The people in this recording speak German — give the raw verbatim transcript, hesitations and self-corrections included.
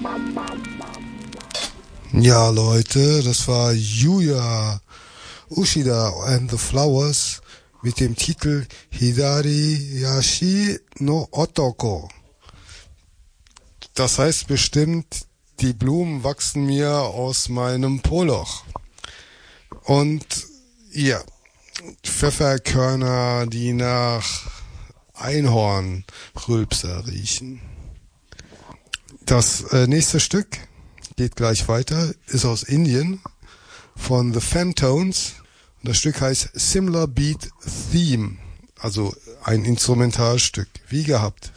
Ja, Leute, das war Yuya Ushida and the Flowers mit dem Titel Hidari Yashi no Otoko. Das heißt bestimmt, die Blumen wachsen mir aus meinem Poloch. Und ja, Pfefferkörner, die nach Einhornrülpser riechen. Das äh, nächste Stück geht gleich weiter, ist aus Indien von The Phantones. Und das Stück heißt Similar Beat Theme, also ein Instrumentalstück, wie gehabt.